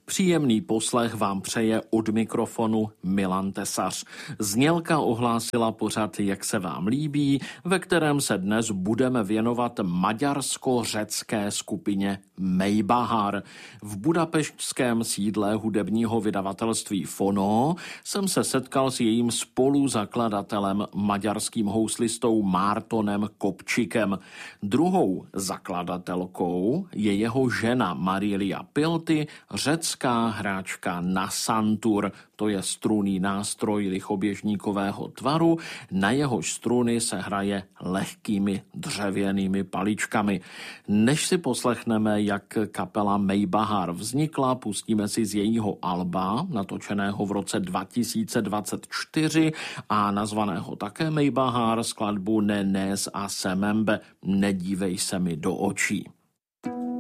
Příjemný poslech vám přeje od mikrofonu Milan Tesař. Znělka ohlásila pořad Jak se vám líbí, ve kterém se dnes budeme věnovat maďarsko-řecké skupině Mejbahar. V budapeštském sídle hudebního vydavatelství Fono jsem se setkal s jejím spoluzakladatelem, maďarským houslistou Mártonem Kopčikem. Druhou zakladatelkou je jeho žena Marilia Pilty, řecká hráčka na santur, to je strunný nástroj lichoběžníkového tvaru, na jehož struny se hraje lehkými dřevěnými paličkami. Než si poslechneme, jak kapela Mejbahar vznikla, pustíme si z jejího alba, natočeného v roce 2024 a nazvaného také Mejbahar, skladbu Ne Nes a Semembe, Nedívej se mi do očí.